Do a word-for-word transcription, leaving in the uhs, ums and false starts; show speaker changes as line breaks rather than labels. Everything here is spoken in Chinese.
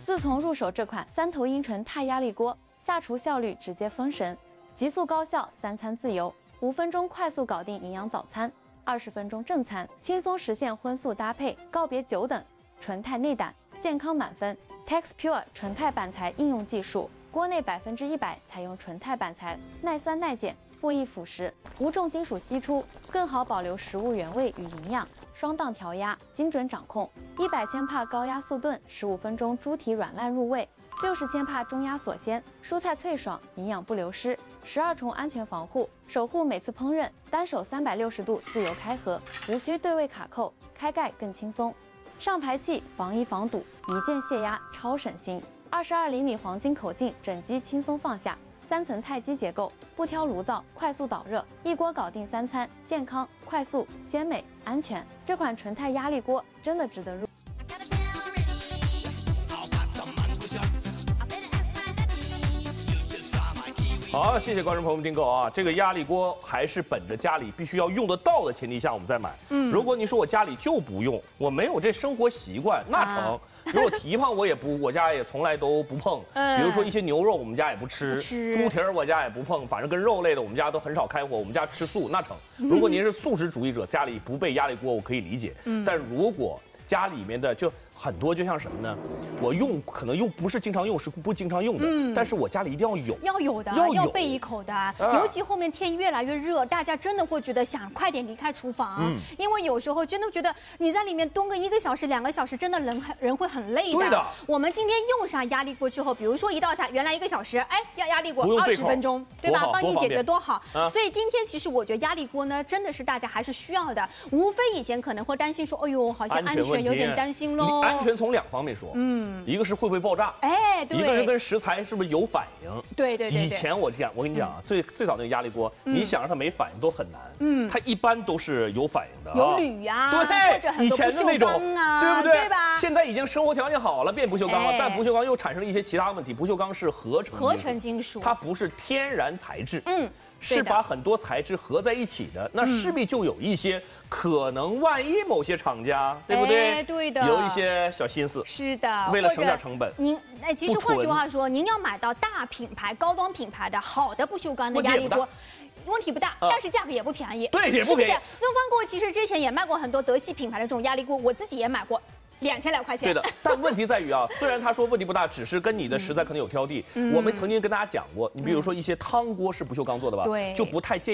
自从入手这款三头鹰纯钛压力锅，下厨效率直接封神，极速高效，三餐自由，五分钟快速搞定营养早餐，二十分钟正餐，轻松实现荤素搭配，告别久等。纯钛内胆，健康满分 ，TexPure 纯钛板材应用技术，锅内百分之一百采用纯钛板材，耐酸耐碱。 不易腐蚀，无重金属析出，更好保留食物原味与营养。双档调压，精准掌控。一百千帕高压速炖，十五分钟猪蹄软烂入味；六十千帕中压锁鲜，蔬菜脆爽，营养不流失。十二重安全防护，守护每次烹饪。单手三百六十度自由开合，无需对位卡扣，开盖更轻松。上排气防移防堵，一键泄压，超省心。二十二厘米黄金口径，整机轻松放下。 三层钛基结构，不挑炉灶，快速导热，一锅搞定三餐，健康、快速、鲜美、安全。这款纯钛压力锅真的值得入。
好，谢谢观众朋友们订购啊！这个压力锅还是本着家里必须要用得到的前提下，我们再买。嗯，如果你说我家里就不用，我没有这生活习惯，那成。啊、如果蹄膀我也不，我家也从来都不碰。嗯，比如说一些牛肉，我们家也不吃；不吃猪蹄儿我家也不碰，反正跟肉类的我们家都很少开火。我们家吃素，那成。如果您是素食主义者，家里不备压力锅，我可以理解。嗯，但如果家里面的就。 很多就像什么呢？我用可能用不是经常用，是不经常用的。嗯，但是我家里一定要有，
要有的，
要,
要备一口的。啊、尤其后面天越来越热，大家真的会觉得想快点离开厨房，嗯、因为有时候真的觉得你在里面蹲个一个小时、两个小时，真的人人会很累的。
对的。
我们今天用上压力锅之后，比如说一道菜原来一个小时，哎，要压力锅二十分钟，对吧？帮你解决多好。啊、所以今天其实我觉得压力锅呢，真的是大家还是需要的。无非以前可能会担心说，哎呦，好像安全有点担心喽。
安全从两方面。 说，嗯，一个是会不会爆炸，
哎，对，
一个是跟食材是不是有反应，
对对对。
以前我讲，我跟你讲啊，最最早那个压力锅，你想让它没反应都很难，嗯，它一般都是有反应的，
有铝呀，
对，以前的那种，对不对？
对吧？
现在已经生活条件好了，变不锈钢了，但不锈钢又产生了一些其他问题。不锈钢是合成
合成金属，
它不是天然材质，嗯。 是把很多材质合在一起的，那势必就有一些可能，万一某些厂家，对不对？
哎，对的，
有一些小心思。
是的，
为了省点成本。
您哎，其实换句话说，您要买到大品牌、高端品牌的好的不锈钢的压力锅。 问题不大，但是价格也不便宜。
对，也不便宜。
润方锅其实之前也卖过很多德系品牌的这种压力锅，我自己也买过。 两千来块钱。
对的，但问题在于啊，虽然他说问题不大，只是跟你的食材可能有挑剔。嗯、我们曾经跟大家讲过，你比如说一些汤锅是不锈钢做的吧，
对，
就不太建议。